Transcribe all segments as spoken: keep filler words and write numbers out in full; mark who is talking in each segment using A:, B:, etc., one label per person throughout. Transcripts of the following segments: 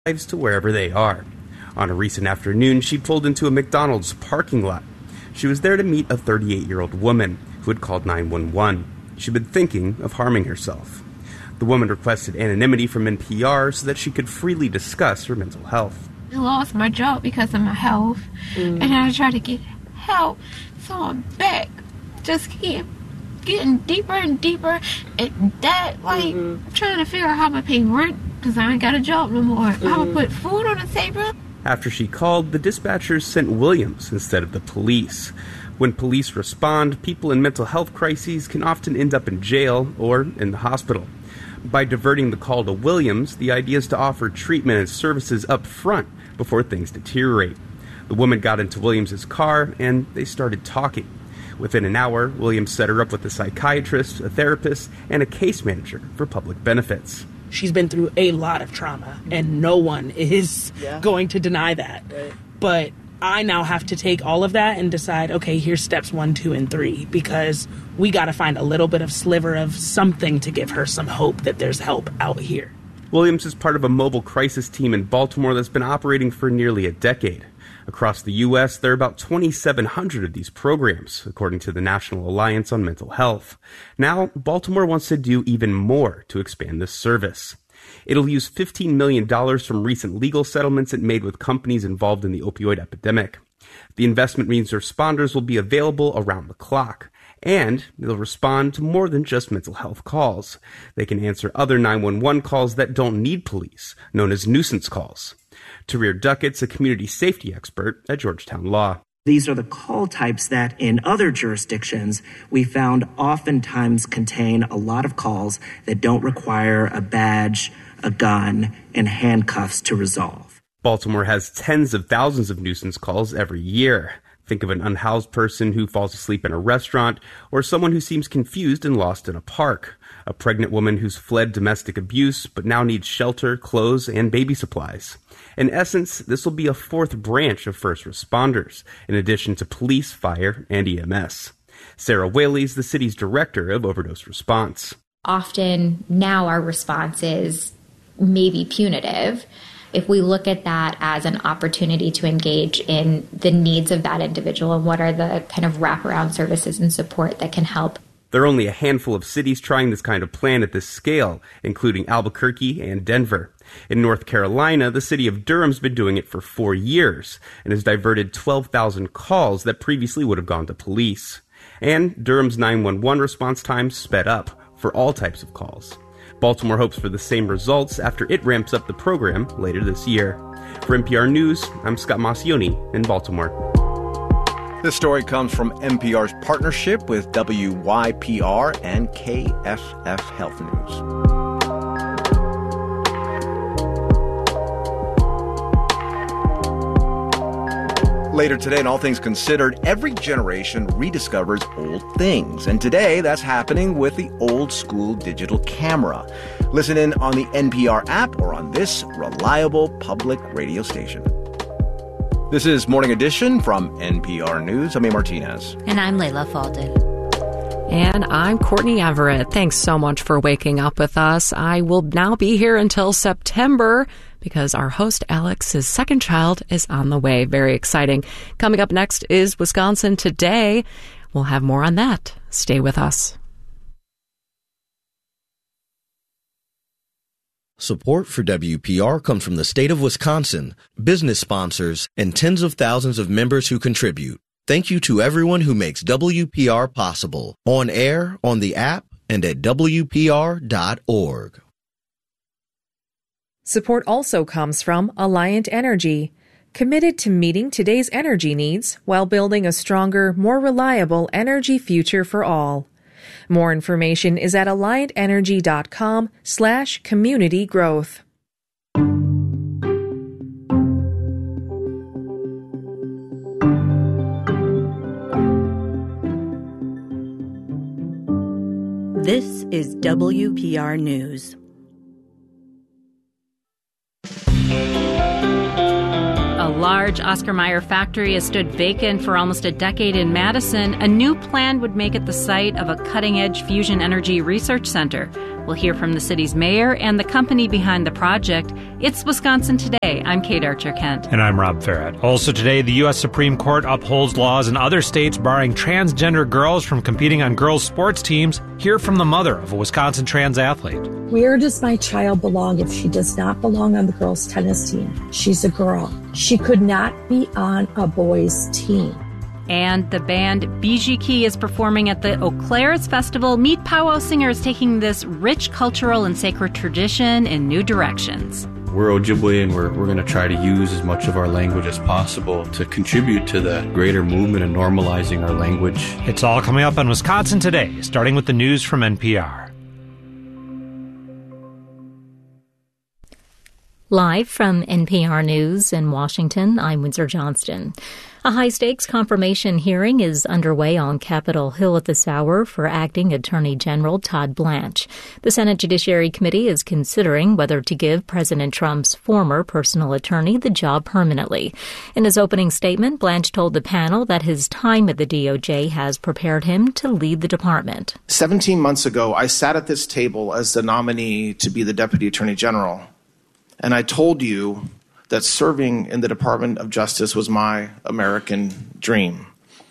A: lives to wherever they are. On a recent afternoon, she pulled into a McDonald's parking lot. She was there to meet a thirty-eight-year-old woman who had called nine one one. She'd been thinking of harming herself. The woman requested anonymity from N P R so that she could freely discuss her mental health.
B: I lost my job because of my health, mm. and I tried to get help, so I'm back. Just keep getting deeper and deeper in debt, like mm-hmm. trying to figure out how to pay rent because I ain't got a job no more. Mm-hmm. How to put food on the table.
A: After she called, the dispatchers sent Williams instead of the police. When police respond, people in mental health crises can often end up in jail or in the hospital. By diverting the call to Williams, the idea is to offer treatment and services up front before things deteriorate. The woman got into Williams' car and they started talking. Within an hour, Williams set her up with a psychiatrist, a therapist, and a case manager for public benefits.
C: She's been through a lot of trauma, and no one is yeah. going to deny that. Right. But I now have to take all of that and decide, okay, here's steps one, two, and three, because we got to find a little bit of sliver of something to give her some hope that there's help out here.
A: Williams is part of a mobile crisis team in Baltimore that's been operating for nearly a decade. Across the U S, there are about twenty-seven hundred of these programs, according to the National Alliance on Mental Health. Now, Baltimore wants to do even more to expand this service. It'll use fifteen million dollars from recent legal settlements it made with companies involved in the opioid epidemic. The investment means responders will be available around the clock, and they'll respond to more than just mental health calls. They can answer other nine one one calls that don't need police, known as nuisance calls. Tarir Duckett's a community safety expert at Georgetown Law.
D: These are the call types that in other jurisdictions we found oftentimes contain a lot of calls that don't require a badge, a gun, and handcuffs to resolve.
A: Baltimore has tens of thousands of nuisance calls every year. Think of an unhoused person who falls asleep in a restaurant, or someone who seems confused and lost in a park. A pregnant woman who's fled domestic abuse but now needs shelter, clothes, and baby supplies. In essence, this will be a fourth branch of first responders, in addition to police, fire, and E M S. Sarah Whaley is the city's director of overdose response.
E: Often now our response is maybe punitive. If we look at that as an opportunity to engage in the needs of that individual and what are the kind of wraparound services and support that can help.
A: There are only a handful of cities trying this kind of plan at this scale, including Albuquerque and Denver. In North Carolina, the city of Durham's been doing it for four years and has diverted twelve thousand calls that previously would have gone to police. And Durham's nine one one response times sped up for all types of calls. Baltimore hopes for the same results after it ramps up the program later this year. For N P R News, I'm Scott Maucione in Baltimore.
F: This story comes from N P R's partnership with W Y P R and K F F Health News. Later today, in All Things Considered, every generation rediscovers old things. And today, that's happening with the old school digital camera. Listen in on the N P R app or on this reliable public radio station. This is Morning Edition from N P R News. I'm A. Martinez.
G: And I'm Layla Falden.
H: And I'm Courtney Everett. Thanks so much for waking up with us. I will now be here until September because our host Alex's second child is on the way. Very exciting. Coming up next is Wisconsin Today. We'll have more on that. Stay with us.
I: Support for W P R comes from the state of Wisconsin, business sponsors, and tens of thousands of members who contribute. Thank you to everyone who makes W P R possible, on air, on the app, and at W P R dot org.
J: Support also comes from Alliant Energy, committed to meeting today's energy needs while building a stronger, more reliable energy future for all. More information is at alliantenergy.com slash community growth.
G: This is W P R News.
K: A large Oscar Mayer factory has stood vacant for almost a decade in Madison. A new plan would make it the site of a cutting-edge fusion energy research center. We'll hear from the city's mayor and the company behind the project. It's Wisconsin Today. I'm Kate Archer-Kent.
L: And I'm Rob Farrett. Also today, the U S Supreme Court upholds laws in other states barring transgender girls from competing on girls' sports teams. Hear from the mother of a Wisconsin trans athlete.
M: Where does my child belong if she does not belong on the girls' tennis team? She's a girl. She could not be on a boys' team.
K: And the band Bijiki is performing at the Eau Claire's Festival. Meet powwow singers taking this rich cultural and sacred tradition in new directions.
N: We're Ojibwe, and we're, we're going to try to use as much of our language as possible to contribute to the greater movement of normalizing our language.
L: It's all coming up on Wisconsin Today, starting with the news from N P R.
O: Live from N P R News in Washington, I'm Windsor Johnston. A high-stakes confirmation hearing is underway on Capitol Hill at this hour for Acting Attorney General Todd Blanche. The Senate Judiciary Committee is considering whether to give President Trump's former personal attorney the job permanently. In his opening statement, Blanche told the panel that his time at the D O J has prepared him to lead the department.
P: Seventeen months ago, I sat at this table as the nominee to be the Deputy Attorney General, and I told you that serving in the Department of Justice was my American dream.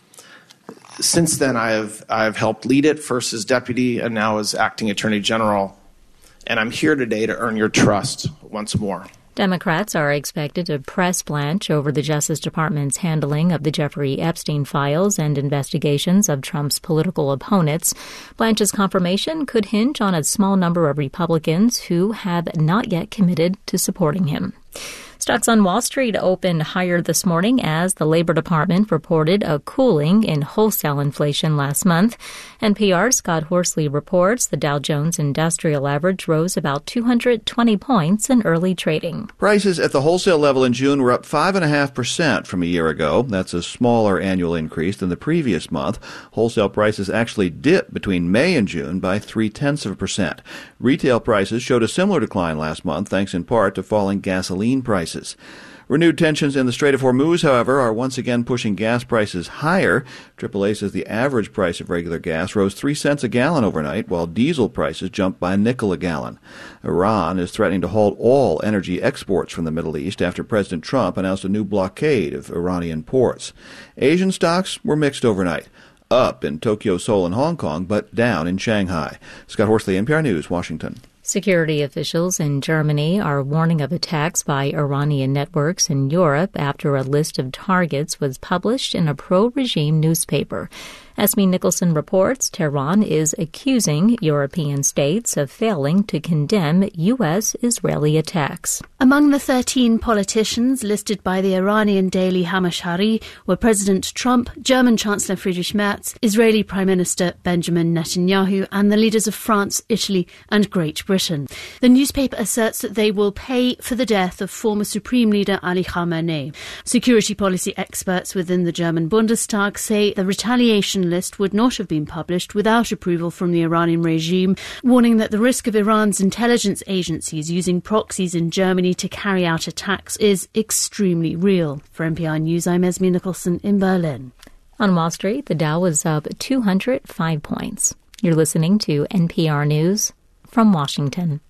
P: Since then, I have I've helped lead it, first as deputy and now as acting attorney general, and I'm here today to earn your trust once more.
O: Democrats are expected to press Blanche over the Justice Department's handling of the Jeffrey Epstein files and investigations of Trump's political opponents. Blanche's confirmation could hinge on a small number of Republicans who have not yet committed to supporting him. Stocks on Wall Street opened higher this morning as the Labor Department reported a cooling in wholesale inflation last month. N P R's Scott Horsley reports the Dow Jones Industrial Average rose about two hundred twenty points in early trading.
Q: Prices at the wholesale level in June were up five point five percent from a year ago. That's a smaller annual increase than the previous month. Wholesale prices actually dipped between May and June by three-tenths of a percent. Retail prices showed a similar decline last month, thanks in part to falling gasoline prices. Renewed tensions in the Strait of Hormuz, however, are once again pushing gas prices higher. triple A says the average price of regular gas rose three cents a gallon overnight, while diesel prices jumped by a nickel a gallon. Iran is threatening to halt all energy exports from the Middle East after President Trump announced a new blockade of Iranian ports. Asian stocks were mixed overnight. Up in Tokyo, Seoul, and Hong Kong, but down in Shanghai. Scott Horsley, N P R News, Washington.
O: Security officials in Germany are warning of attacks by Iranian networks in Europe after a list of targets was published in a pro-regime newspaper. Esme Nicholson reports Tehran is accusing European states of failing to condemn U S-Israeli attacks.
R: Among the thirteen politicians listed by the Iranian daily Hamashari were President Trump, German Chancellor Friedrich Merz, Israeli Prime Minister Benjamin Netanyahu, and the leaders of France, Italy, and Great Britain. The newspaper asserts that they will pay for the death of former Supreme Leader Ali Khamenei. Security policy experts within the German Bundestag say the retaliation list would not have been published without approval from the Iranian regime, warning that the risk of Iran's intelligence agencies using proxies in Germany to carry out attacks is extremely real. For N P R News, I'm Esme Nicholson in Berlin.
O: On Wall Street, the Dow was up two hundred five points. You're listening to N P R News from Washington.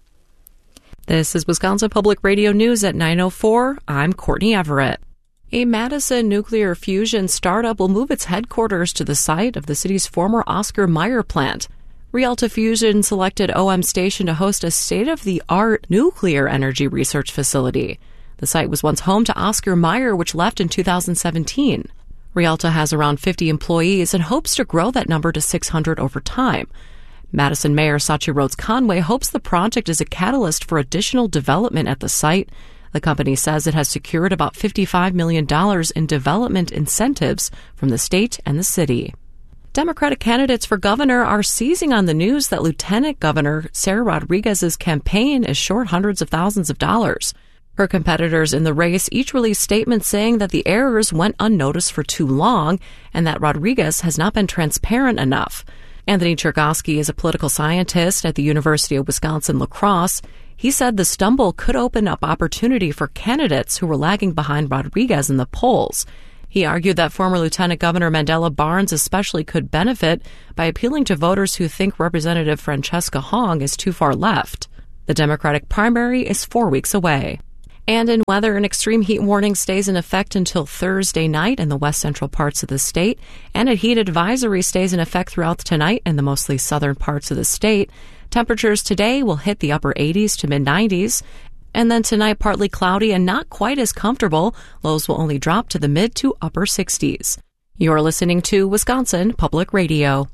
H: This is Wisconsin Public Radio News at nine oh four. I'm Courtney Everett. A Madison nuclear fusion startup will move its headquarters to the site of the city's former Oscar Mayer plant. Rialto Fusion selected O M Station to host a state-of-the-art nuclear energy research facility. The site was once home to Oscar Mayer, which left in two thousand seventeen. Rialto has around fifty employees and hopes to grow that number to six hundred over time. Madison Mayor Sachi Rhodes Conway hopes the project is a catalyst for additional development at the site. The company says it has secured about fifty-five million dollars in development incentives from the state and the city. Democratic candidates for governor are seizing on the news that Lieutenant Governor Sarah Rodriguez's campaign is short hundreds of thousands of dollars. Her competitors in the race each released statements saying that the errors went unnoticed for too long and that Rodriguez has not been transparent enough. Anthony Chergosky is a political scientist at the University of Wisconsin-La Crosse. He said the stumble could open up opportunity for candidates who were lagging behind Rodriguez in the polls. He He argued that former Lieutenant Governor Mandela Barnes especially could benefit by appealing to voters who think Representative Francesca Hong is too far left. The Democratic primary is four weeks away. And in weather, an extreme heat warning stays in effect until Thursday night in the west central parts of the state, and a heat advisory stays in effect throughout tonight in the mostly southern parts of the state. Temperatures today will hit the upper eighties to mid nineties, and then tonight partly cloudy and not quite as comfortable. Lows will only drop to the mid to upper sixties. You're listening to Wisconsin Public Radio.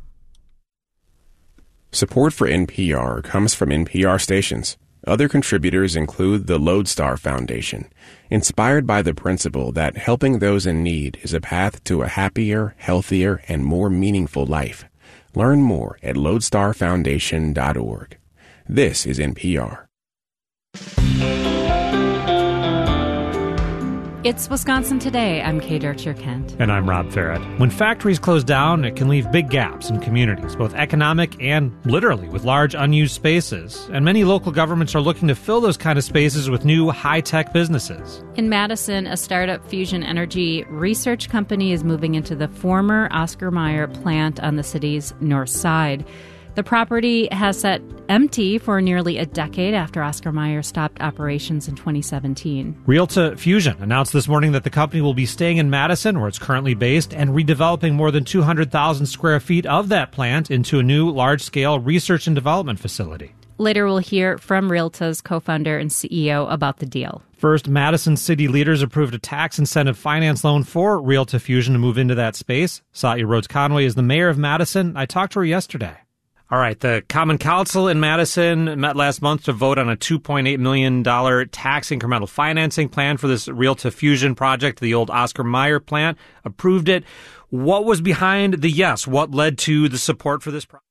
S: Support for N P R comes from N P R stations. Other contributors include the Lodestar Foundation, inspired by the principle that helping those in need is a path to a happier, healthier, and more meaningful life. Learn more at lodestar foundation dot org. This is N P R.
K: It's Wisconsin Today. I'm Kate Archer-Kent.
L: And I'm Rob Farrett. When factories close down, it can leave big gaps in communities, both economic and literally with large unused spaces. And many local governments are looking to fill those kind of spaces with new high-tech businesses.
K: In Madison, a startup fusion energy research company is moving into the former Oscar Mayer plant on the city's north side. The property has sat empty for nearly a decade after Oscar Mayer stopped operations in twenty seventeen.
L: Realta Fusion announced this morning that the company will be staying in Madison, where it's currently based, and redeveloping more than two hundred thousand square feet of that plant into a new large-scale research and development facility.
K: Later, we'll hear from Realta's co-founder and C E O about the deal.
L: First, Madison city leaders approved a tax incentive finance loan for Realta Fusion to move into that space. Satya Rhodes-Conway is the mayor of Madison. I talked to her yesterday. All right, the Common Council in Madison met last month to vote on a two point eight million dollars tax incremental financing plan for this Realta Fusion project, the old Oscar Mayer plant. Approved it. What was behind the yes? What led to the support for this project?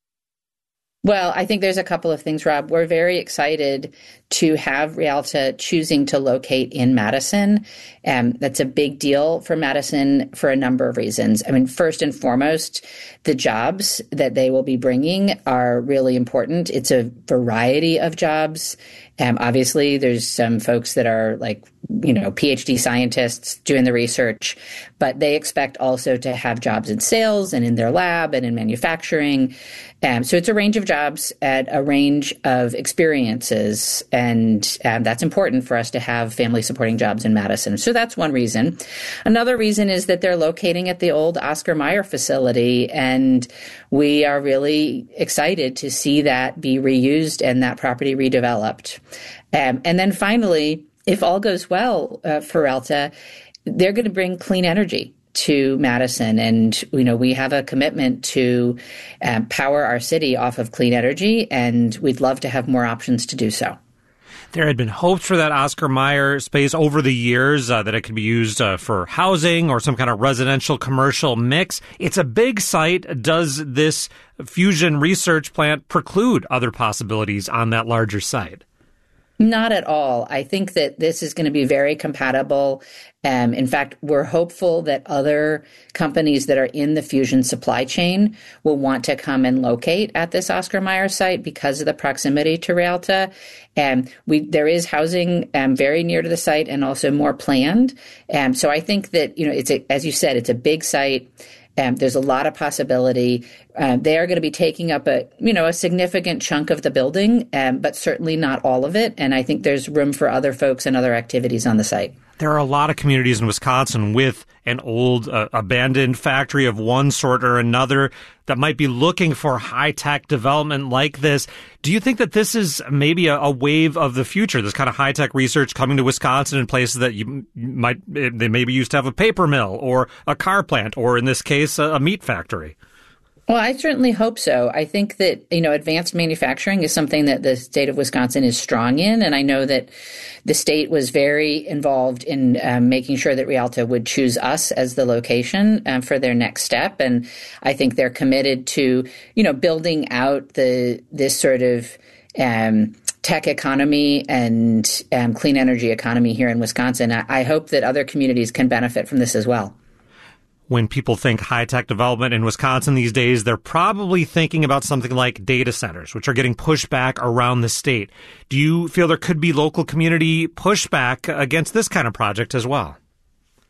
T: Well, I think there's a couple of things, Rob. We're very excited to have Realta choosing to locate in Madison. Um, that's a big deal for Madison for a number of reasons. I mean, first and foremost, the jobs that they will be bringing are really important. It's a variety of jobs. Um, obviously, there's some folks that are like, you know, PhD scientists doing the research, but they expect also to have jobs in sales and in their lab and in manufacturing. Um, so it's a range of jobs at a range of experiences, and um, that's important for us to have family supporting jobs in Madison. So that's one reason. Another reason is that they're locating at the old Oscar Mayer facility, and we are really excited to see that be reused and that property redeveloped. Um, and then finally, if all goes well uh, for Realta, they're going to bring clean energy to Madison. And, you know, we have a commitment to um, power our city off of clean energy, and we'd love to have more options to do so.
L: There had been hopes for that Oscar Mayer space over the years, uh, that it could be used uh, for housing or some kind of residential commercial mix. It's a big site. Does this fusion research plant preclude other possibilities on that larger site?
T: Not at all. I think that this is going to be very compatible. Um, in fact, we're hopeful that other companies that are in the fusion supply chain will want to come and locate at this Oscar Mayer site because of the proximity to Realta. And um, we there is housing um, very near to the site and also more planned. Um, so I think that, you know, it's a, as you said, it's a big site. Um, there's a lot of possibility. Uh, they are going to be taking up a, you know, a significant chunk of the building, um, but certainly not all of it. And I think there's room for other folks and other activities on the site.
L: There are a lot of communities in Wisconsin with an old uh, abandoned factory of one sort or another that might be looking for high-tech development like this. Do you think that this is maybe a, a wave of the future, this kind of high-tech research coming to Wisconsin in places that you might, they maybe used to have a paper mill or a car plant or, in this case, a, a meat factory?
T: Well, I certainly hope so. I think that, you know, advanced manufacturing is something that the state of Wisconsin is strong in. And I know that the state was very involved in um, making sure that Realta would choose us as the location um, for their next step. And I think they're committed to, you know, building out the this sort of um, tech economy and um, clean energy economy here in Wisconsin. I, I hope that other communities can benefit from this as well.
L: When people think high-tech development in Wisconsin these days, they're probably thinking about something like data centers, which are getting pushed back around the state. Do you feel there could be local community pushback against this kind of project as well?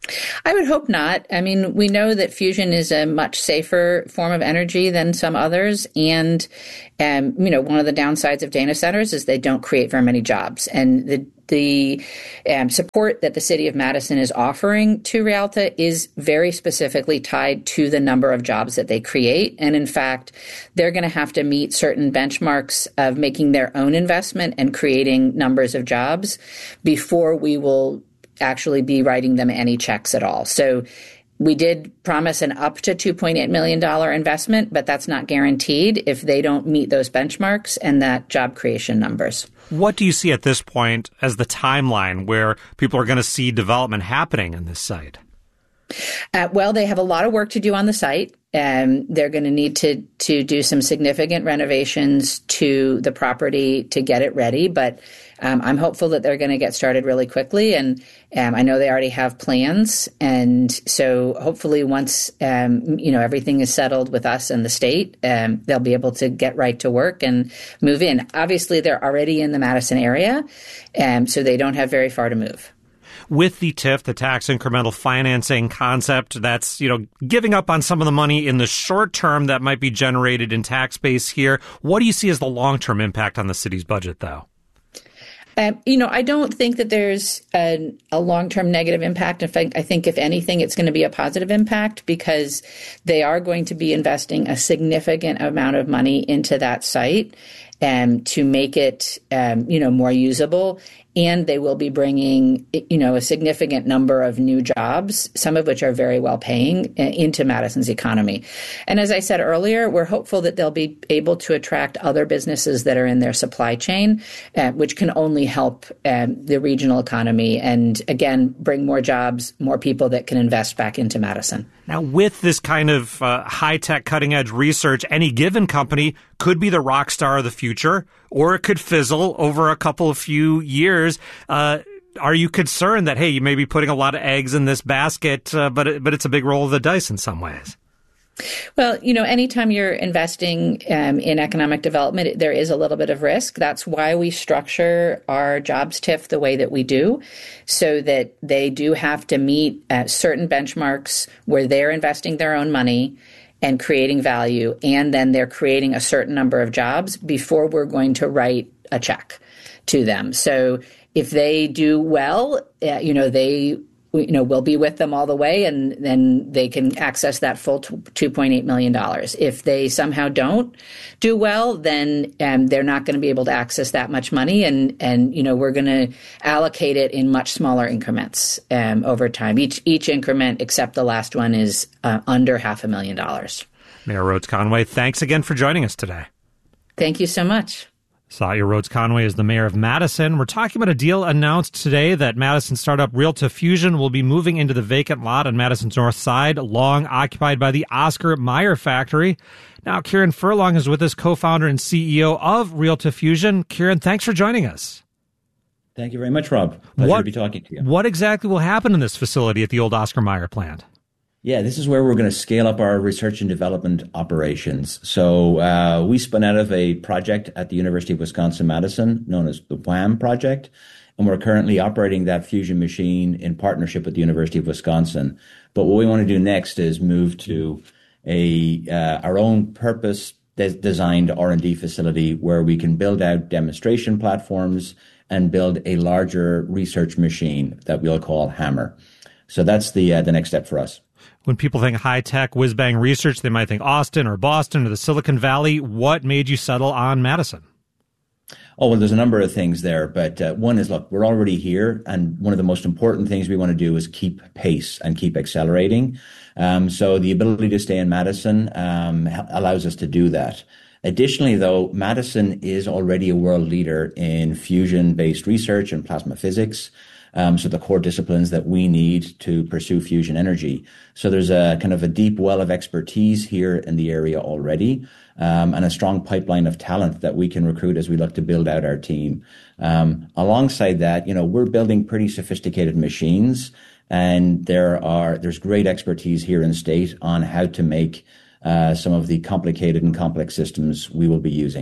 T: I would hope not. I mean, we know that fusion is a much safer form of energy than some others. And, um, you know, one of the downsides of data centers is they don't create very many jobs. And the the um, support that the city of Madison is offering to Rialto is very specifically tied to the number of jobs that they create. And in fact, they're going to have to meet certain benchmarks of making their own investment and creating numbers of jobs before we will actually be writing them any checks at all. So we did promise an up to two point eight million dollars investment, but that's not guaranteed if they don't meet those benchmarks and that job creation numbers.
L: What do you see at this point as the timeline where people are going to see development happening in this site?
T: Uh, well, they have a lot of work to do on the site. Um, they're going to need to to do some significant renovations to the property to get it ready. But um, I'm hopeful that they're going to get started really quickly. And um, I know they already have plans. And so hopefully once, um, you know, everything is settled with us and the state, um, they'll be able to get right to work and move in. Obviously, they're already in the Madison area, um, so they don't have very far to move.
L: With the T I F, the tax incremental financing concept, that's, you know, giving up on some of the money in the short term that might be generated in tax base here. What do you see as the long-term impact on the city's budget, though?
T: Um, you know, I don't think that there's a, a long-term negative impact. In fact, I think if anything, it's going to be a positive impact because they are going to be investing a significant amount of money into that site um, to make it, um, you know, more usable. And they will be bringing, you know, a significant number of new jobs, some of which are very well paying, into Madison's economy. And as I said earlier, we're hopeful that they'll be able to attract other businesses that are in their supply chain, uh, which can only help um, the regional economy and, again, bring more jobs, more people that can invest back into Madison.
L: Now, with this kind of uh, high-tech, cutting-edge research, any given company could be the rock star of the future, or it could fizzle over a couple of few years. Uh, are you concerned that, hey, you may be putting a lot of eggs in this basket, uh, but it, but it's a big roll of the dice in some ways?
T: Well, you know, anytime you're investing um, in economic development, there is a little bit of risk. That's why we structure our jobs T I F the way that we do, so that they do have to meet uh, certain benchmarks where they're investing their own money and creating value, and then they're creating a certain number of jobs before we're going to write a check to them. So if they do well, uh, you know, they you know, we'll be with them all the way, and then they can access that full two point eight million dollars. If they somehow don't do well, then um, they're not going to be able to access that much money, and, and you know, we're going to allocate it in much smaller increments um, over time. Each each increment, except the last one, is uh, under half a million dollars.
L: Mayor Rhodes Conway, thanks again for joining us today.
T: Thank you so much.
L: Satya Rhodes Conway is the mayor of Madison. We're talking about a deal announced today that Madison startup Rialto Fusion will be moving into the vacant lot on Madison's north side, long occupied by the Oscar Mayer factory. Now, Kieran Furlong is with us, co-founder and C E O of Rialto Fusion. Kieran, thanks for joining us.
U: Thank you very much, Rob. Pleasure
L: what,
U: to be talking to you.
L: What exactly will happen in this facility at the old Oscar Mayer plant?
U: Yeah, this is where we're going to scale up our research and development operations. So uh, we spun out of a project at the University of Wisconsin-Madison known as the WHAM project, and we're currently operating that fusion machine in partnership with the University of Wisconsin. But what we want to do next is move to a uh, our own purpose-designed R and D facility where we can build out demonstration platforms and build a larger research machine that we'll call HAMMER. So that's the uh, the next step for us.
L: When people think high-tech, whiz-bang research, they might think Austin or Boston or the Silicon Valley. What made you settle on Madison?
U: Oh, well, there's a number of things there. But uh, one is, look, we're already here. And one of the most important things we want to do is keep pace and keep accelerating. Um, so the ability to stay in Madison um, allows us to do that. Additionally, though, Madison is already a world leader in fusion-based research and plasma physics. Um, so the core disciplines that we need to pursue fusion energy. So there's a kind of a deep well of expertise here in the area already, um, and a strong pipeline of talent that we can recruit as we look to build out our team. Um, alongside that, you know, we're building pretty sophisticated machines, and there are there's great expertise here in state on how to make uh, some of the complicated and complex systems we will be using.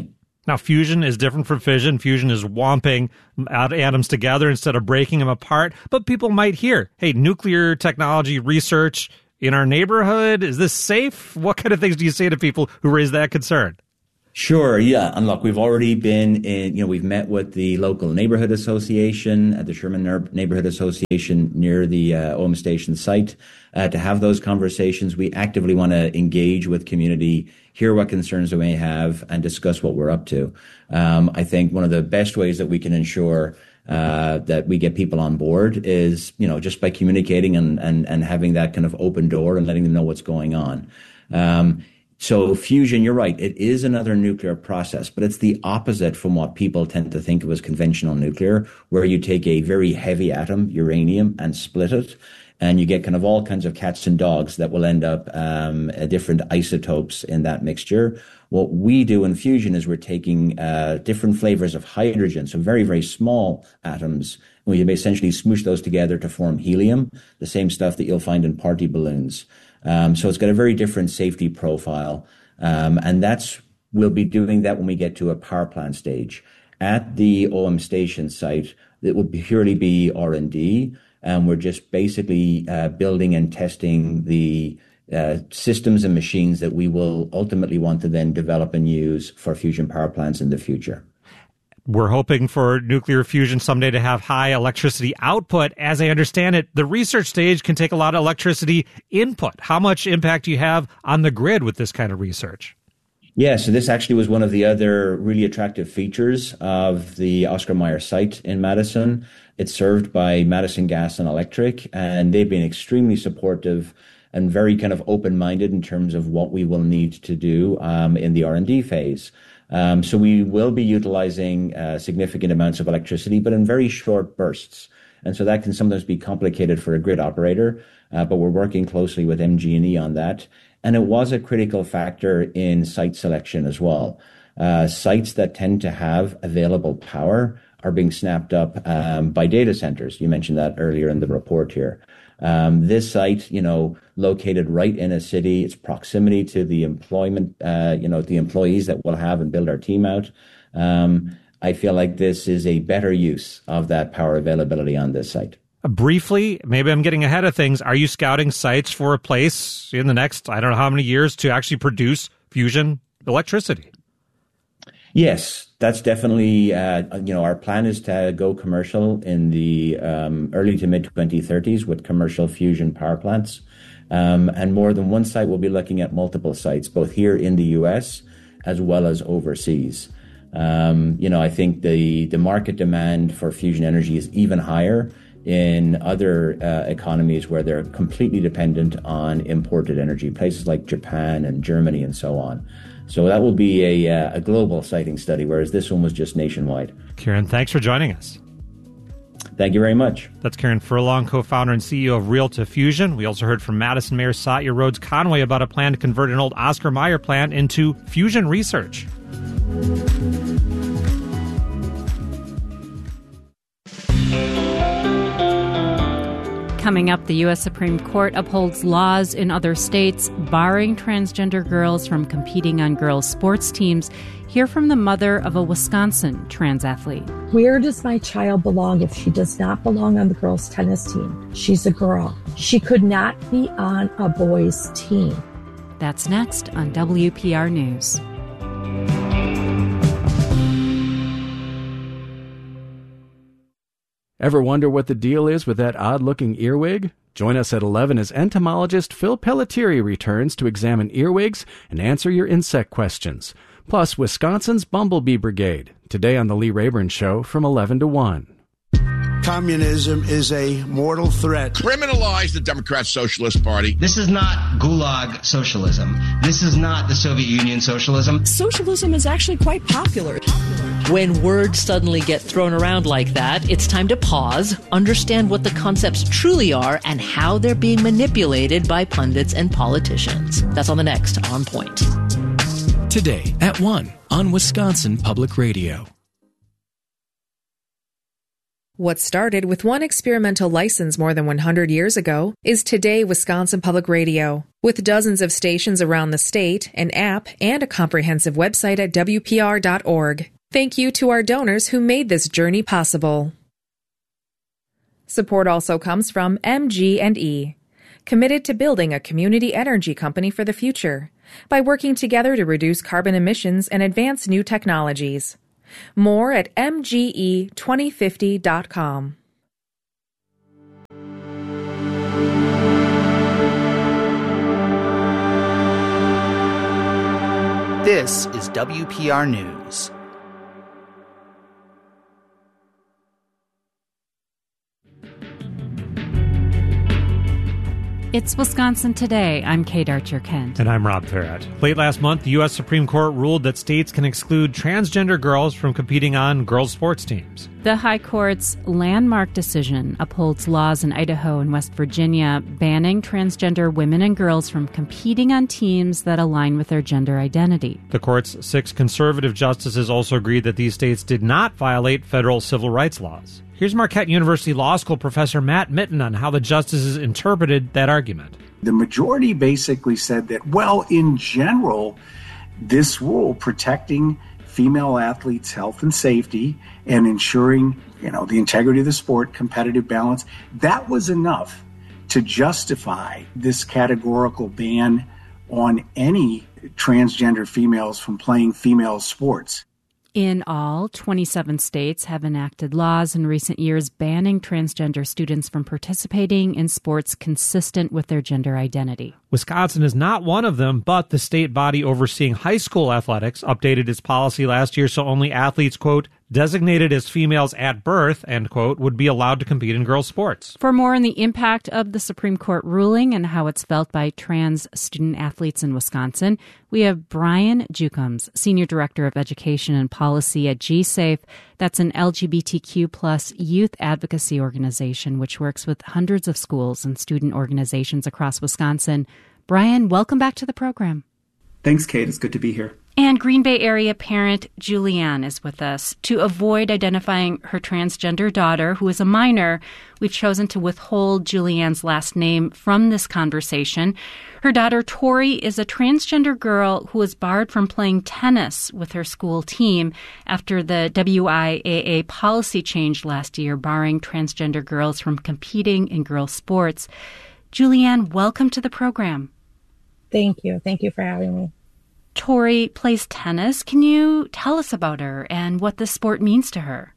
L: Now, fusion is different from fission. Fusion is womping atoms together instead of breaking them apart. But people might hear, hey, nuclear technology research in our neighborhood, is this safe? What kind of things do you say to people who raise that concern?
U: Sure, yeah. And look, we've already been in, you know, we've met with the local neighborhood association at the Sherman Neighborhood Association near the uh, O M Station site uh, to have those conversations. We actively want to engage with community, hear what concerns they may have, and discuss what we're up to. Um, I think one of the best ways that we can ensure uh, that we get people on board is, you know, just by communicating and, and, and having that kind of open door and letting them know what's going on. Um, So fusion, you're right, it is another nuclear process, but it's the opposite from what people tend to think of as conventional nuclear, where you take a very heavy atom, uranium, and split it, and you get kind of all kinds of cats and dogs that will end up um, different isotopes in that mixture. What we do in fusion is we're taking uh, different flavors of hydrogen, so very, very small atoms, and we essentially smoosh those together to form helium, the same stuff that you'll find in party balloons. Um, so it's got a very different safety profile. Um, and that's, we'll be doing that when we get to a power plant stage. At the O M Station site, it will purely be R and D. And we're just basically uh, building and testing the uh, systems and machines that we will ultimately want to then develop and use for fusion power plants in the future.
L: We're hoping for nuclear fusion someday to have high electricity output. As I understand it, the research stage can take a lot of electricity input. How much impact do you have on the grid with this kind of research?
U: Yeah, so this actually was one of the other really attractive features of the Oscar Mayer site in Madison. It's served by Madison Gas and Electric, and they've been extremely supportive and very kind of open-minded in terms of what we will need to do um, in the R and D phase. Um, so we will be utilizing uh, significant amounts of electricity, but in very short bursts. And so that can sometimes be complicated for a grid operator, uh, but we're working closely with M G and E on that. And it was a critical factor in site selection as well. Uh, sites that tend to have available power are being snapped up um, by data centers. You mentioned that earlier in the report here. Um, this site, you know, located right in a city, its proximity to the employment, uh, you know, the employees that we'll have and build our team out. Um, I feel like this is a better use of that power availability on this site.
L: Uh, briefly, maybe I'm getting ahead of things. Are you scouting sites for a place in the next, I don't know how many years, to actually produce fusion electricity?
U: Yes, that's definitely, uh, you know, our plan is to go commercial in the um, early to mid twenty thirties with commercial fusion power plants. Um, and more than one site, we'll be looking at multiple sites, both here in the U S as well as overseas. Um, you know, I think the, the market demand for fusion energy is even higher in other uh, economies where they're completely dependent on imported energy, places like Japan and Germany and so on. So that will be a, uh, a global siting study, whereas this one was just nationwide.
L: Kieran, thanks for joining us.
U: Thank you very much.
L: That's Kieran Furlong, co-founder and C E O of Real to Fusion. We also heard from Madison Mayor Satya Rhodes Conway about a plan to convert an old Oscar Mayer plant into fusion research.
K: Coming up, the U S Supreme Court upholds laws in other states barring transgender girls from competing on girls' sports teams. Hear from the mother of a Wisconsin trans athlete.
M: Where does my child belong if she does not belong on the girls' tennis team? She's a girl. She could not be on a boys' team.
K: That's next on W P R News.
B: Ever wonder what the deal is with that odd-looking earwig? Join us at eleven as entomologist Phil Pelletieri returns to examine earwigs and answer your insect questions. Plus, Wisconsin's Bumblebee Brigade, today on The Lee Rayburn Show from eleven to one.
V: Communism is a mortal threat.
W: Criminalize the Democrat Socialist Party.
X: This is not Gulag socialism. This is not the Soviet Union socialism.
Y: Socialism is actually quite popular. When words suddenly get thrown around like that, it's time to pause, understand what the concepts truly are, and how they're being manipulated by pundits and politicians. That's on the next On Point.
Z: Today at one on Wisconsin Public Radio.
J: What started with one experimental license more than one hundred years ago is today Wisconsin Public Radio. With dozens of stations around the state, an app, and a comprehensive website at W P R dot org. Thank you to our donors who made this journey possible. Support also comes from M G and E, committed to building a community energy company for the future by working together to reduce carbon emissions and advance new technologies. More at M G E twenty fifty dot com.
A: This is W P R News.
K: It's Wisconsin Today. I'm Kate Archer-Kent.
L: And I'm Rob Parrott. Late last month, the U S Supreme Court ruled that states can exclude transgender girls from competing on girls' sports teams.
K: The High Court's landmark decision upholds laws in Idaho and West Virginia banning transgender women and girls from competing on teams that align with their gender identity.
L: The court's six conservative justices also agreed that these states did not violate federal civil rights laws. Here's Marquette University Law School professor Matt Mitten on how the justices interpreted that argument.
C: The majority basically said that, well, in general, this rule protecting female athletes' health and safety and ensuring, you know, the integrity of the sport, competitive balance, that was enough to justify this categorical ban on any transgender females from playing female sports.
K: In all, twenty-seven states have enacted laws in recent years banning transgender students from participating in sports consistent with their gender identity.
L: Wisconsin is not one of them, but the state body overseeing high school athletics updated its policy last year so only athletes, quote, designated as females at birth, end quote, would be allowed to compete in girls' sports.
K: For more on the impact of the Supreme Court ruling and how it's felt by trans student athletes in Wisconsin, we have Brian Jukums, Senior Director of Education and Policy at G-Safe. That's an L G B T Q plus youth advocacy organization which works with hundreds of schools and student organizations across Wisconsin. Brian, welcome back to the program.
D: Thanks, Kate. It's good to be here.
K: And Green Bay area parent Julianne is with us. To avoid identifying her transgender daughter, who is a minor, we've chosen to withhold Julianne's last name from this conversation. Her daughter, Tori, is a transgender girl who was barred from playing tennis with her school team after the W I A A policy changed last year, barring transgender girls from competing in girls' sports. Julianne, welcome to the program.
M: Thank you. Thank you for having me.
K: Tori plays tennis. Can you tell us about her and what the sport means to her?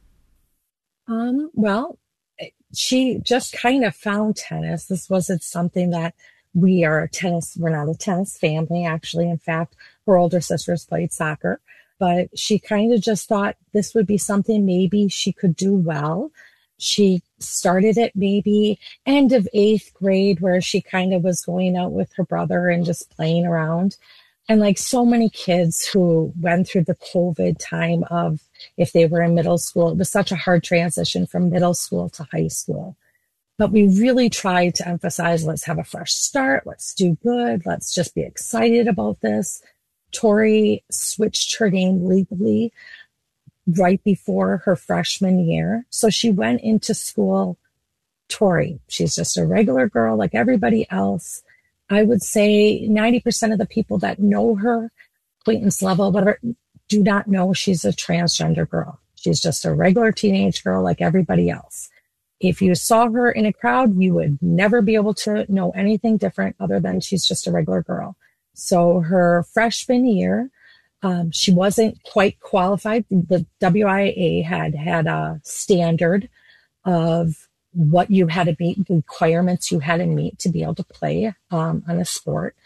M: Um, well, she just kind of found tennis. This wasn't something that we are a tennis, we're not a tennis family, actually. In fact, her older sisters played soccer, but she kind of just thought this would be something maybe she could do well. She started it maybe end of eighth grade where she kind of was going out with her brother and just playing around. And like so many kids who went through the COVID time of if they were in middle school, it was such a hard transition from middle school to high school. But we really tried to emphasize, let's have a fresh start. Let's do good. Let's just be excited about this. Tori switched her name legally right before her freshman year. So she went into school Tori. She's just a regular girl like everybody else. I would say ninety percent of the people that know her, acquaintance level, whatever, do not know she's a transgender girl. She's just a regular teenage girl like everybody else. If you saw her in a crowd, you would never be able to know anything different other than she's just a regular girl. So her freshman year, um, she wasn't quite qualified. The W I A A had had a standard of what you had to meet, the requirements you had to meet to be able to play um, on a sport.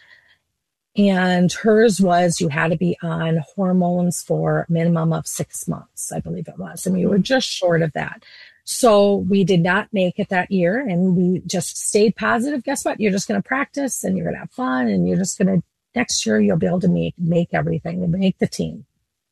M: And hers was you had to be on hormones for a minimum of six months, I believe it was. And we were just short of that. So we did not make it that year and we just stayed positive. Guess what? You're just going to practice and you're going to have fun and you're just going to, next year you'll be able to make, make everything and make the team.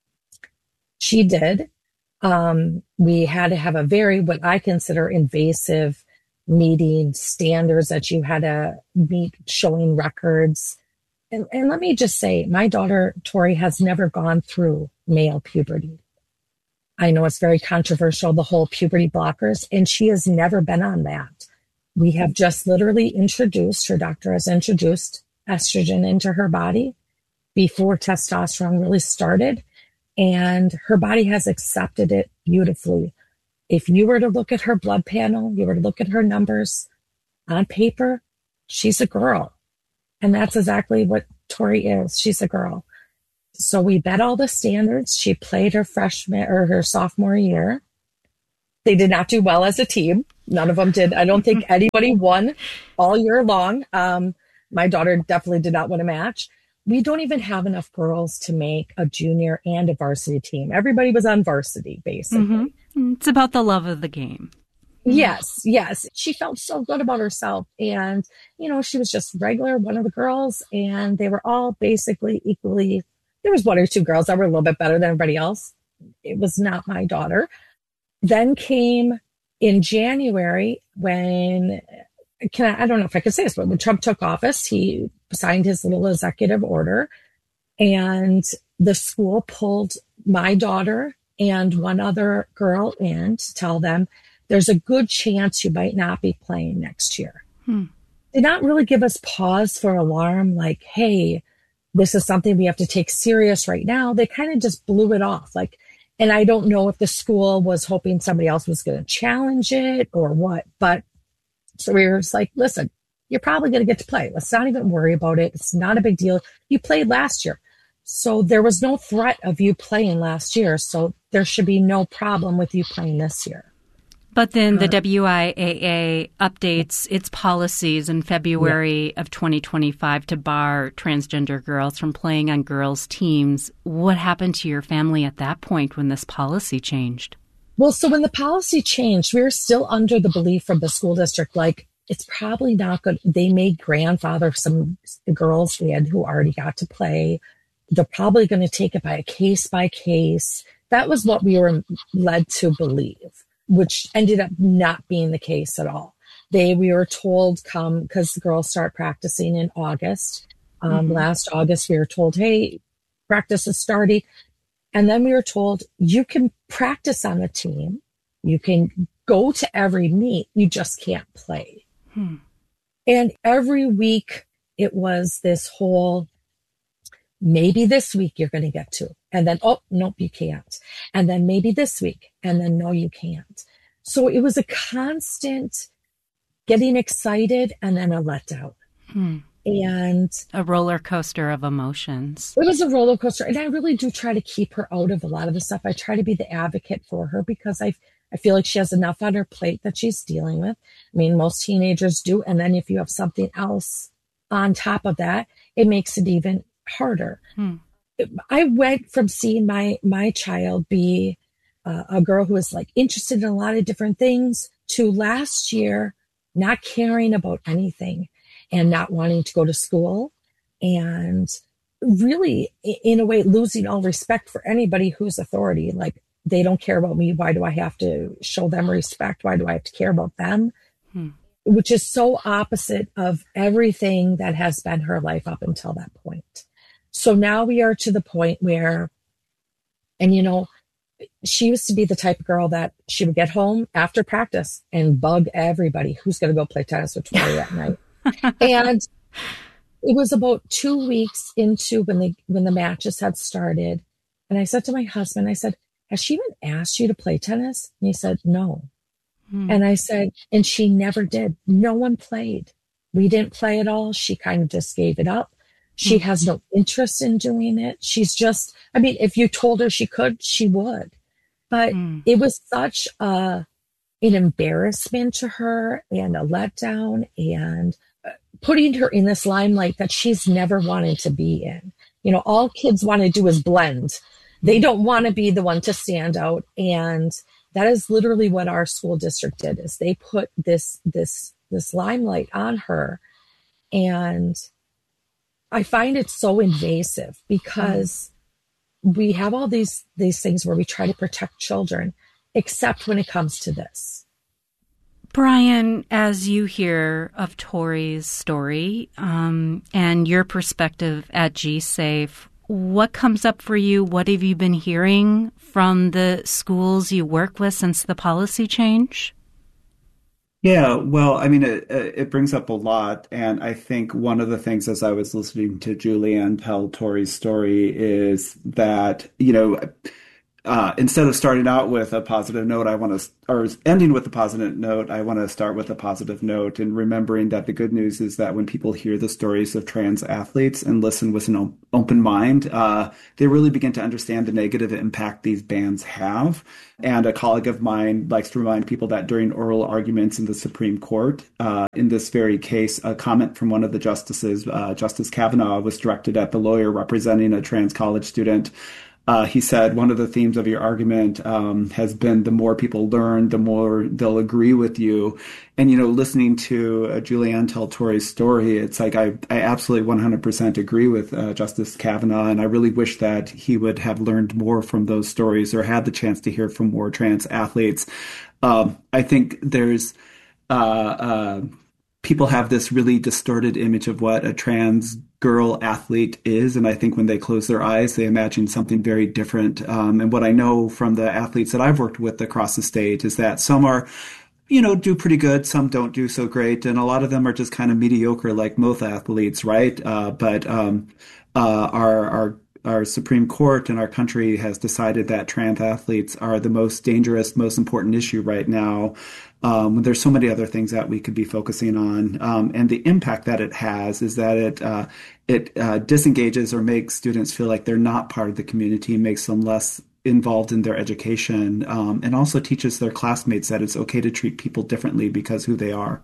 M: She did. Um, we had to have a very, what I consider invasive meeting standards that you had to meet, showing records. And, and let me just say, my daughter, Tori, has never gone through male puberty. I know it's very controversial, the whole puberty blockers, and she has never been on that. We have just literally introduced, her doctor has introduced estrogen into her body before testosterone really started, and her body has accepted it beautifully. If you were to look at her blood panel, you were to look at her numbers on paper, she's a girl. And that's exactly what Tori is. She's a girl. So we met all the standards. She played her freshman or her sophomore year. They did not do well as a team. None of them did. I don't think anybody won all year long. Um, my daughter definitely did not win a match. We don't even have enough girls to make a junior and a varsity team. Everybody was on varsity, basically.
K: Mm-hmm. It's about the love of the game.
M: Yes, yes. She felt so good about herself. And, you know, she was just regular, one of the girls, and they were all basically equally. There was one or two girls that were a little bit better than everybody else. It was not my daughter. Then came in January when, can I, I don't know if I could say this, but when Trump took office, he signed his little executive order, and the school pulled my daughter and one other girl in to tell them, there's a good chance you might not be playing next year.
K: Hmm.
M: Did not really give us pause for alarm, like, hey, this is something we have to take serious right now. They kind of just blew it off. Like, and I don't know if the school was hoping somebody else was going to challenge it or what, but so we were just like, listen, you're probably going to get to play. Let's not even worry about it. It's not a big deal. You played last year. So there was no threat of you playing last year. So there should be no problem with you playing this year.
K: But then the W I A A updates its policies in February yeah. of twenty twenty-five to bar transgender girls from playing on girls' teams. What happened to your family at that point when this policy changed?
M: Well, so when the policy changed, we were still under the belief from the school district, like, it's probably not good. They may grandfather some girls in who already got to play. They're probably going to take it by a case by case. That was what we were led to believe, which ended up not being the case at all. They, we were told come, because the girls start practicing in August. Um, mm-hmm. Last August, we were told, hey, practice is starting. And then we were told, you can practice on the team. You can go to every meet. You just can't play.
K: Hmm.
M: And every week it was this whole, maybe this week you're going to get to. And then, oh, nope, you can't. And then maybe this week. And then, no, you can't. So it was a constant getting excited and then a letdown.
K: Hmm.
M: And
K: a roller coaster of emotions.
M: It was a roller coaster. And I really do try to keep her out of a lot of the stuff. I try to be the advocate for her because I I feel like she has enough on her plate that she's dealing with. I mean, most teenagers do. And then if you have something else on top of that, it makes it even harder.
K: Hmm.
M: I went from seeing my my child be uh, a girl who was like interested in a lot of different things to last year not caring about anything and not wanting to go to school and really, in a way, losing all respect for anybody who's authority. Like, they don't care about me. Why do I have to show them respect? Why do I have to care about them?
K: Hmm.
M: Which is so opposite of everything that has been her life up until that point. So now we are to the point where, and you know, she used to be the type of girl that she would get home after practice and bug everybody who's going to go play tennis with Tori that night. And it was about two weeks into when the when the matches had started. And I said to my husband, I said, has she even asked you to play tennis? And he said, no.
K: Hmm.
M: And I said, and she never did. No one played. We didn't play at all. She kind of just gave it up. She has no interest in doing it. She's just, I mean, if you told her she could, she would. But
K: mm.
M: it was such a, an embarrassment to her and a letdown and putting her in this limelight that she's never wanted to be in. You know, all kids want to do is blend. They don't want to be the one to stand out. And that is literally what our school district did, is they put this, this, this limelight on her. And I find it so invasive because mm. we have all these, these things where we try to protect children, except when it comes to this.
K: Brian, as you hear of Tori's story um, and your perspective at G-Safe, what comes up for you? What have you been hearing from the schools you work with since the policy change?
D: Yeah, well, I mean, it, it brings up a lot. And I think one of the things as I was listening to Julianne tell Tori's story is that, you know, uh, instead of starting out with a positive note, I want to, or ending with a positive note, I want to start with a positive note and remembering that the good news is that when people hear the stories of trans athletes and listen with an open mind, uh, they really begin to understand the negative impact these bans have. And a colleague of mine likes to remind people that during oral arguments in the Supreme Court, uh, in this very case, a comment from one of the justices, uh, Justice Kavanaugh, was directed at the lawyer representing a trans college student. Uh, he said, one of the themes of your argument um, has been the more people learn, the more they'll agree with you. And, you know, listening to uh, Julianne tell Tori's story, it's like I, I absolutely one hundred percent agree with uh, Justice Kavanaugh. And I really wish that he would have learned more from those stories or had the chance to hear from more trans athletes. Um, I think there's uh, uh, people have this really distorted image of what a trans girl athlete is. And I think when they close their eyes, they imagine something very different. Um, and what I know from the athletes that I've worked with across the state is that some are, you know, do pretty good. Some don't do so great. And a lot of them are just kind of mediocre, like most athletes, right? Uh, but um, uh, our, our Our Supreme Court and our country has decided that trans athletes are the most dangerous, most important issue right now. Um, there's so many other things that we could be focusing on. Um, and the impact that it has is that it uh, it uh, disengages or makes students feel like they're not part of the community, makes them less involved in their education, um, and also teaches their classmates that it's okay to treat people differently because who they are.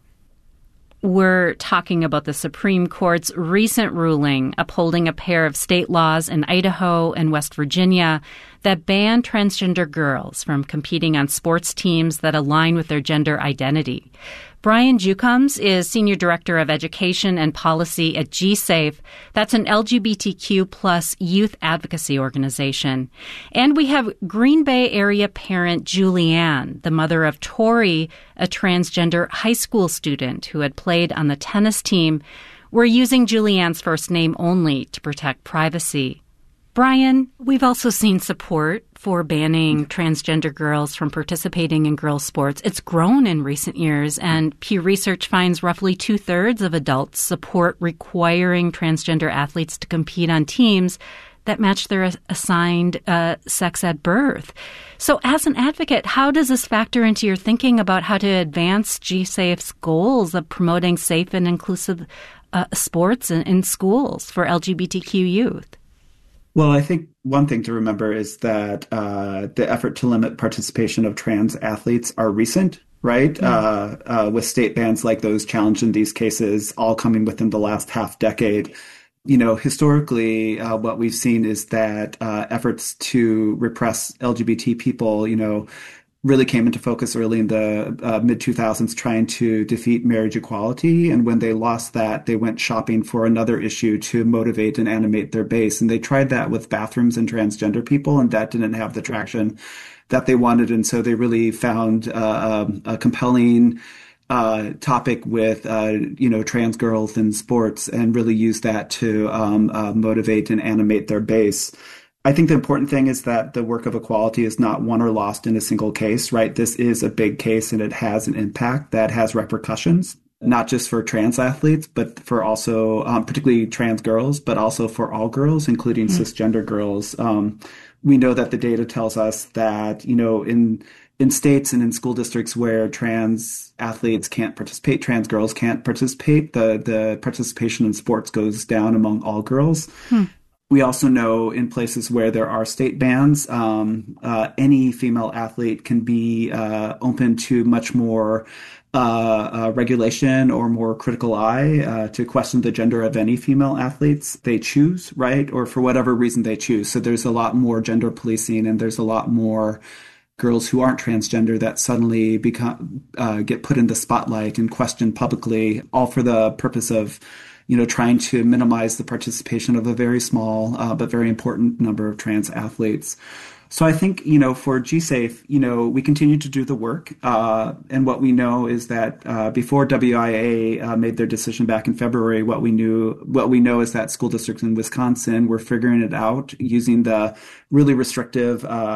K: We're talking about the Supreme Court's recent ruling upholding a pair of state laws in Idaho and West Virginia that ban transgender girls from competing on sports teams that align with their gender identity. Brian Jukums is Senior Director of Education and Policy at G-Safe. That's an L G B T Q plus youth advocacy organization. And we have Green Bay area parent Julianne, the mother of Tori, a transgender high school student who had played on the tennis team. We're using Julianne's first name only to protect privacy. Brian, we've also seen support for banning transgender girls from participating in girls' sports. It's grown in recent years, and Pew Research finds roughly two-thirds of adults support requiring transgender athletes to compete on teams that match their assigned uh, sex at birth. So as an advocate, how does this factor into your thinking about how to advance G-Safe's goals of promoting safe and inclusive uh, sports in, in schools for L G B T Q youth?
D: Well, I think one thing to remember is that uh, the effort to limit participation of trans athletes are recent, right? Mm-hmm. Uh, uh, with state bans like those challenged in these cases all coming within the last half decade. You know, historically, uh, what we've seen is that uh, efforts to repress L G B T people, you know, really came into focus early in the uh, mid two thousands trying to defeat marriage equality. And when they lost that, they went shopping for another issue to motivate and animate their base. And they tried that with bathrooms and transgender people, and that didn't have the traction that they wanted. And so they really found uh, um, a compelling uh, topic with, uh, you know, trans girls in sports and really used that to um, uh, motivate and animate their base. I think the important thing is that the work of equality is not won or lost in a single case, right? This is a big case and it has an impact that has repercussions, not just for trans athletes, but for also um, particularly trans girls, but also for all girls, including mm-hmm. cisgender girls. Um, we know that the data tells us that, you know, in in states and in school districts where trans athletes can't participate, trans girls can't participate, the, the participation in sports goes down among all girls. Hmm. We also know in places where there are state bans, um, uh, any female athlete can be uh, open to much more uh, uh, regulation or more critical eye uh, to question the gender of any female athletes they choose, right? Or for whatever reason they choose. So there's a lot more gender policing and there's a lot more girls who aren't transgender that suddenly become uh, get put in the spotlight and questioned publicly, all for the purpose of you know, trying to minimize the participation of a very small uh, but very important number of trans athletes. So I think, you know, for G-Safe, you know, we continue to do the work. Uh, and what we know is that uh, before W I A uh, made their decision back in February, what we knew, what we know is that school districts in Wisconsin were figuring it out using the really restrictive uh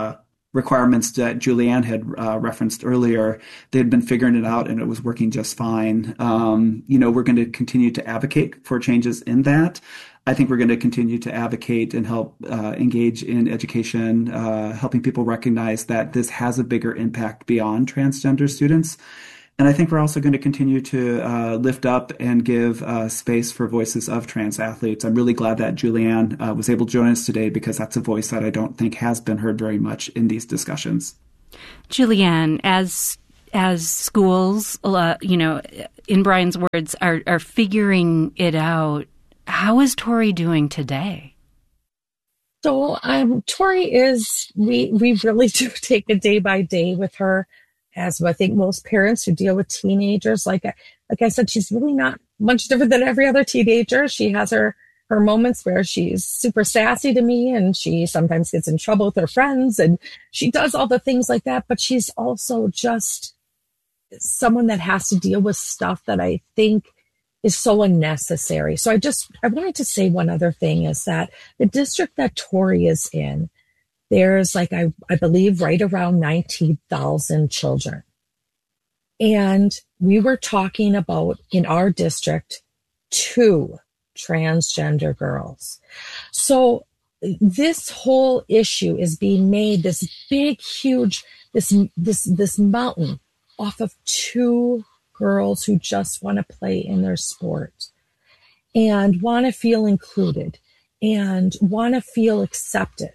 D: requirements that Julianne had uh, referenced earlier, they had been figuring it out and it was working just fine. Um, you know, we're going to continue to advocate for changes in that. I think we're going to continue to advocate and help uh, engage in education, uh, helping people recognize that this has a bigger impact beyond transgender students. And I think we're also going to continue to uh, lift up and give uh, space for voices of trans athletes. I'm really glad that Julianne uh, was able to join us today, because that's a voice that I don't think has been heard very much in these discussions.
K: Julianne, as as schools, uh, you know, in Brian's words, are are figuring it out, how is Tori doing today?
M: So um, Tori is, we, we really do take it day by day with her. As I think most parents who deal with teenagers, like like I said, she's really not much different than every other teenager. She has her her moments where she's super sassy to me, and she sometimes gets in trouble with her friends, and she does all the things like that. But she's also just someone that has to deal with stuff that I think is so unnecessary. So I just I wanted to say one other thing is that the district that Tori is in, there's like, I, I believe, right around nineteen thousand children. And we were talking about, in our district, two transgender girls. So this whole issue is being made, this big, huge, this, this, this mountain off of two girls who just want to play in their sport and want to feel included and want to feel accepted.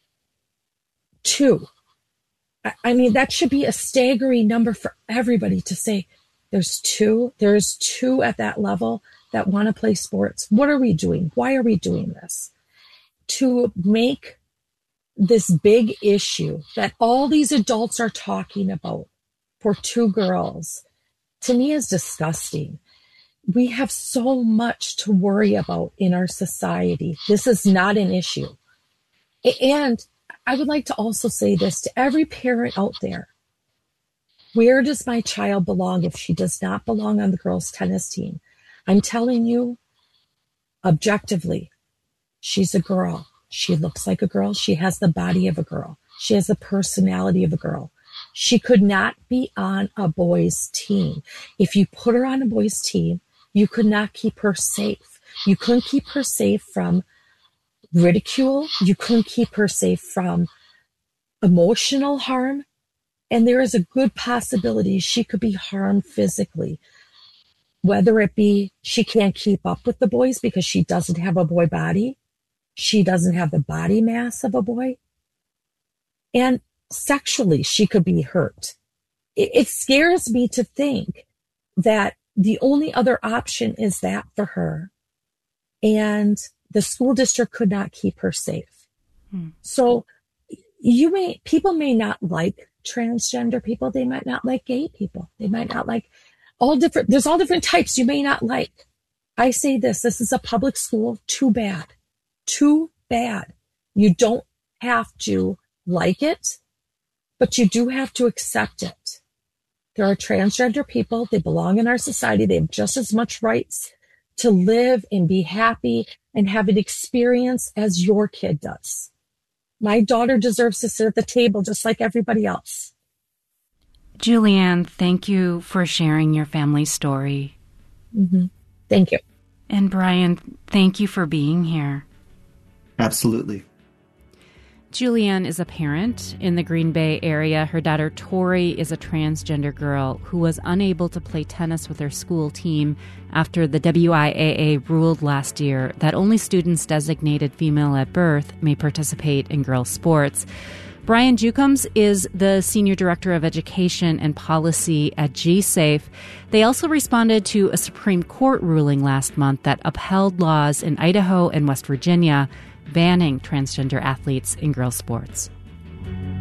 M: Two. I mean, that should be a staggering number for everybody to say there's two, there's two at that level that want to play sports. What are we doing? Why are we doing this? To make this big issue that all these adults are talking about for two girls, to me, is disgusting. We have so much to worry about in our society. This is not an issue. And I would like to also say this to every parent out there. Where does my child belong if she does not belong on the girls' tennis team? I'm telling you, objectively, she's a girl. She looks like a girl. She has the body of a girl. She has the personality of a girl. She could not be on a boys' team. If you put her on a boys' team, you could not keep her safe. You couldn't keep her safe from ridicule. You couldn't keep her safe from emotional harm. And there is a good possibility she could be harmed physically, whether it be she can't keep up with the boys because she doesn't have a boy body. She doesn't have the body mass of a boy. And sexually, she could be hurt. It, it scares me to think that the only other option is that for her. And the school district could not keep her safe. Hmm. So you may, people may not like transgender people. They might not like gay people. They might not like all different, there's all different types you may not like. I say this, this is a public school. Too bad. Too bad. You don't have to like it, but you do have to accept it. There are transgender people. They belong in our society. They have just as much rights to live and be happy and have an experience as your kid does. My daughter deserves to sit at the table just like everybody else.
K: Julianne, thank you for sharing your family story.
M: Mm-hmm. Thank you.
K: And Brian, thank you for being here.
D: Absolutely.
K: Julianne is a parent in the Green Bay area. Her daughter Tori is a transgender girl who was unable to play tennis with her school team after the W I A A ruled last year that only students designated female at birth may participate in girls' sports. Brian Jukums is the Senior Director of Education and Policy at G SAFE. They also responded to a Supreme Court ruling last month that upheld laws in Idaho and West Virginia banning transgender athletes in girls' sports.